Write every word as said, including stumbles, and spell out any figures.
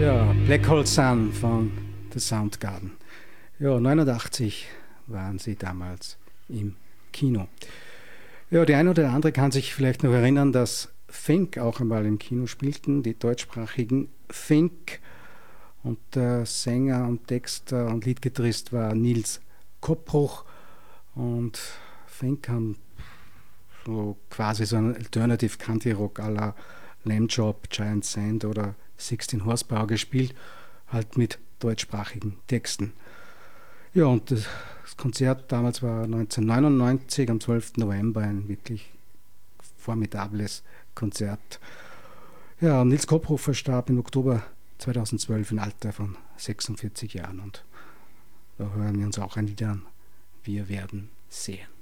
Ja, Black Hole Sun von The Soundgarden. Ja, neunundachtzig waren sie damals im Kino. Ja, der eine oder andere kann sich vielleicht noch erinnern, dass Fink auch einmal im Kino spielten, die deutschsprachigen Fink. Und der Sänger und Texter und Liedgitarrist war Nils Koppruch. Und Fink haben so quasi so einen Alternative Country Rock à la Lamb Chop, Giant Sand oder sechzehn Horsepower gespielt, halt mit deutschsprachigen Texten. Ja, und das Konzert damals war neunzehnhundertneunundneunzig, am zwölften November, ein wirklich formidables Konzert. Ja, und Nils Koppruch verstarb im Oktober zweitausendzwölf im Alter von sechsundvierzig Jahren, und da hören wir uns auch ein Lied an. Wir werden sehen.